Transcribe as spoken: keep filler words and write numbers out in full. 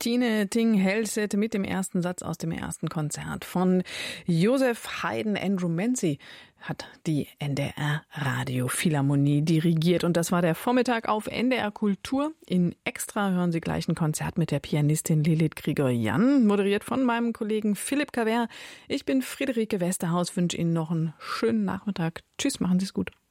Tine Ting-Helseth mit dem ersten Satz aus dem ersten Konzert von Joseph Haydn. Andrew Mancy hat die N D R Radiophilharmonie dirigiert. Und das war der Vormittag auf N D R Kultur. In Extra hören Sie gleich ein Konzert mit der Pianistin Lilith Grigoryan, moderiert von meinem Kollegen Philipp Cavert. Ich bin Friederike Westerhaus, wünsche Ihnen noch einen schönen Nachmittag. Tschüss, machen Sie es gut.